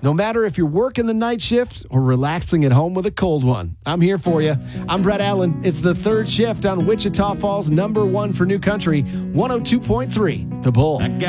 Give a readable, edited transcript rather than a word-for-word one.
No matter if you're working the night shift or relaxing at home with a cold one, I'm here for you. I'm Brett Allen. It's the third shift on Wichita Falls' #1 for New Country, 102.3 The Bull.